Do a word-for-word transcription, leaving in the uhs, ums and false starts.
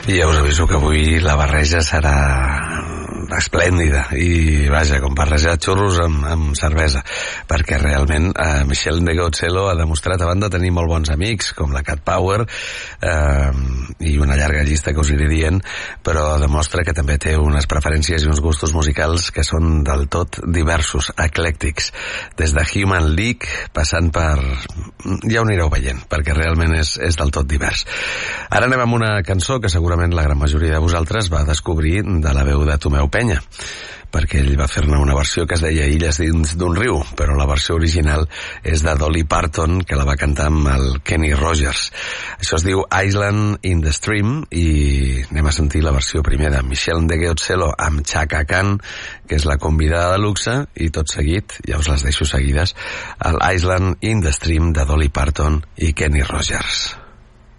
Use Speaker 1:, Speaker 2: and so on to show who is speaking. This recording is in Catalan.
Speaker 1: I ja us aviso que avui la barreja serà esplèndida i vaja, com barrejar xurros amb, amb cervesa, perquè realment eh, Michel Ndegeocello ha demostrat, a banda de tenir molt bons amics com la Cat Power eh, i una llarga llista que us iré dient, però demostra que també té unes preferències i uns gustos musicals que són del tot diversos, eclèctics, des de Human League passant per... ja ho anireu veient, perquè realment és, és del tot divers. Ara anem amb una cançó que segurament la gran majoria de vosaltres va descobrir de la veu de Tomeu Penya, perquè ell va fer-ne una versió que es deia Illes dins d'un riu, però la versió original és de Dolly Parton, que la va cantar amb el Kenny Rogers. Això es diu Island in the Stream, i anem a sentir la versió primer de Michel Ndegeocello amb Chaka Khan, que és la convidada de luxe, i tot seguit, ja us les deixo seguides, el Island in the Stream de Dolly Parton i Kenny Rogers.